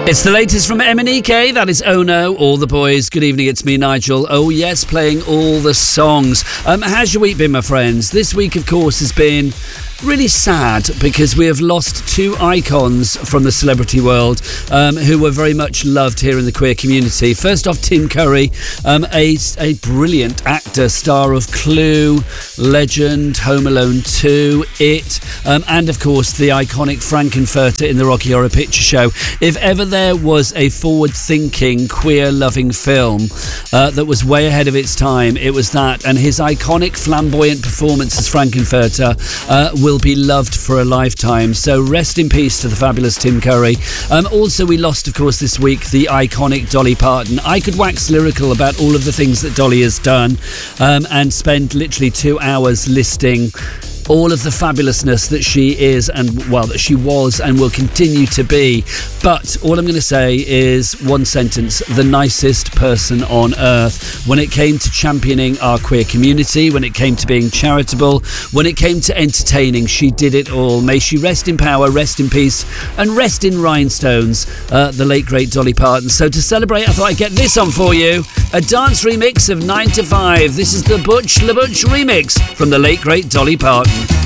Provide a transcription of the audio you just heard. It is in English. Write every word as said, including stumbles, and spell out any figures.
It's the latest from M N E K, that is Oh No, All the Boys. Good evening, it's me, Nigel. Oh yes, playing all the songs. Um, how's your week been, my friends? This week, of course, has been really sad because we have lost two icons from the celebrity world um, who were very much loved here in the queer community. First off, Tim Curry, um, a, a brilliant actor, star of Clue, Legend, Home Alone two, It, um, and of course the iconic Frankenfurter in the Rocky Horror Picture Show. If ever there was a forward-thinking, queer-loving film uh, that was way ahead of its time, it was that, and his iconic flamboyant performance as Frankenfurter uh, will be loved for a lifetime. So rest in peace to the fabulous Tim Curry. Um, also, we lost, of course, this week the iconic Dolly Parton. I could wax lyrical about all of the things that Dolly has done um, and spend literally two hours listing all of the fabulousness that she is and, well, that she was and will continue to be. But all I'm going to say is one sentence: the nicest person on earth. When it came to championing our queer community, when it came to being charitable, when it came to entertaining, she did it all. May she rest in power, rest in peace, and rest in rhinestones, uh, the late, great Dolly Parton. So to celebrate, I thought I'd get this on for you. A dance remix of nine to five. This is the Butch LaButch remix from the late, great Dolly Parton.